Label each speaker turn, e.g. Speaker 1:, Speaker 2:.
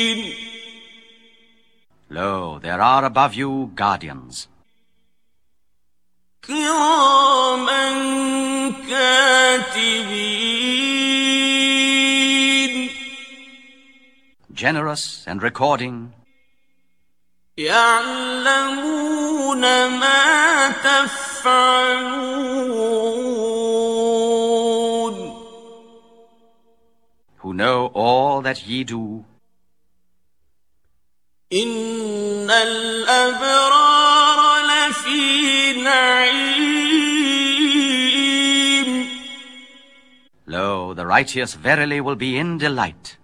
Speaker 1: Lo, there are above you guardians,
Speaker 2: كِرَامًا كَاتِبِينَ
Speaker 1: generous and recording,
Speaker 2: يَعْلَمُونَ مَا تَفْعَلُونَ
Speaker 1: who know all that ye do.
Speaker 2: إِنَّ الْأَبْرَارَ لَفِي نَعِيمٍ
Speaker 1: Lo, the righteous verily will be in delight.